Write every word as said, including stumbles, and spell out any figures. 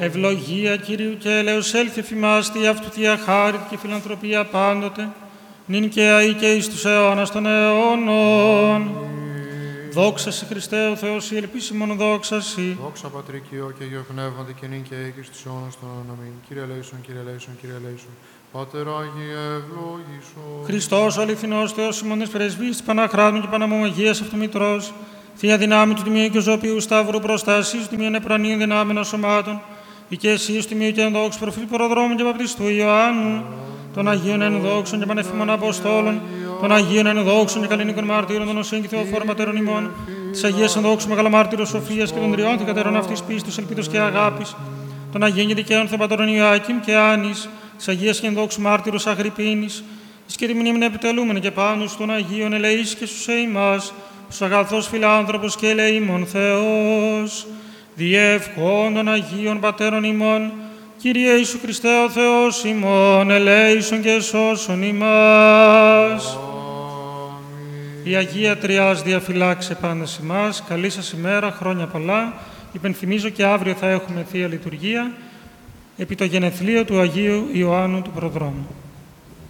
Ευλογία Κυρίου και έλεος έλθει εφημάς τη αυτού θεία χάρητη και φιλανθρωπία πάντοτε, νυν και αεί και εις τους αιώνας των αιώνων. Δόξα σε Χριστέ ο Θεός, η ελπίσιμον δόξα σοι. Δόξα Πατρί και Υιό και Υιό Πνεύματι και νυν και αεί και στους αιώνας των αιώνων. Αμήν. Κύριε ελέησον, Κύριε ελέησον, Κύριε ελέησον. Πάτερ Άγιε ευλόγησον. Χριστός ο αληθινός Θεός ημών της πρεσβείας της Παναχράτου και Παναμομαγίας αυτομητρός, θεία δυνάμει του Τιμίου και Ζωοποιού Σταύρου προστασίας του Τιμίου Επρανίων δυνάμεων σωμάτων, η και εσείς του Τιμίου και ενδόξου προφήτου Προδρόμου και Βαπτιστού Ιωάννου, των Αγίων ενδόξων και πανεφήμων Αποστόλων, των Αγίων ενδόξων και καλλινίκων μαρτύρων, των Οσίων και Θεοφόρων Πατέρων ημών, της Αγίας ενδόξου Μεγαλομάρτυρος Σοφίας και των τριών θηκατέρων αυτής πίστης, ελπίδος και αγάπης, των Αγίων και δικαίων Θεοπατώρων Ιωάκημ και Άνης, της Αγίας και ενδόξου Μάρτυρος Αγρυπίνης, της και τη μνήμη επιτελούμενη και πάνω των Αγίων ελεείς και στους εμάς, στους αγαθός φιλάνθρωπος και ελεήμων Θεός, διευχών των Αγίων Πατέρων ημών, Κύριε Ιησού Χριστέ ο Θεός ημών, ελέησον και σώσον ημάς. Η Αγία Τριάς διαφυλάξε πάντα ημάς. Καλή σας ημέρα, χρόνια πολλά. Υπενθυμίζω και αύριο θα έχουμε Θεία Λειτουργία επί το γενεθλίο του Αγίου Ιωάννου του Προδρόμου.